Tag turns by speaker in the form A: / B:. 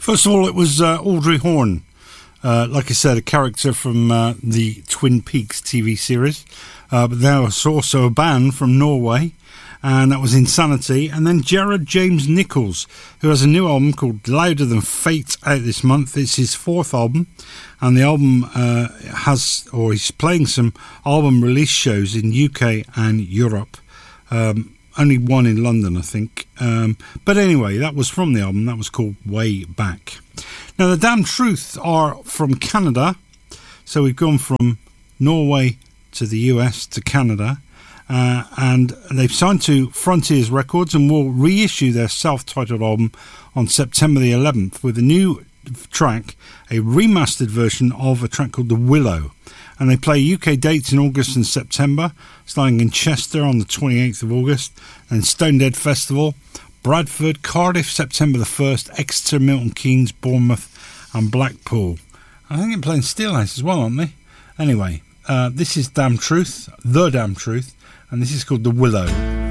A: First of all, it was Audrey Horne. Like I said, a character from the Twin Peaks TV series. But there was also a band from Norway, and that was Insanity. And then Jared James Nichols, who has a new album called Louder Than Fate out this month. It's his fourth album, and the album he's playing some album release shows in UK and Europe. Only one in London, I think. But anyway, that was from the album. That was called Way Back. Now, the Damn Truth are from Canada. So we've gone from Norway to the US to Canada. And they've signed to Frontiers Records and will reissue their self-titled album on September the 11th with a new track, a remastered version of a track called The Willow. And they play UK dates in August and September, starting in Chester on the 28th of August, and Stone Dead Festival, Bradford, Cardiff, September the 1st, Exeter, Milton Keynes, Bournemouth, and Blackpool. I think they're playing Steelhouse as well, aren't they? Anyway, this is Damn Truth, The Damn Truth, and this is called The Willow.